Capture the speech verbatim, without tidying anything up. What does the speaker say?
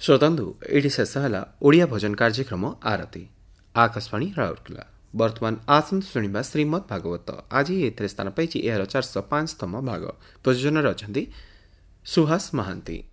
श्रोतांधु eighty शेष है ओडिया भजन कार्यक्रम आरती आकाशवाणी राउरकेला। वर्तमान आसंत शुणा श्रीमद भागवत आज ए स्थान पाई यार चारश पांचतम भाग। प्रयोजन अच्छा सुहास महांती।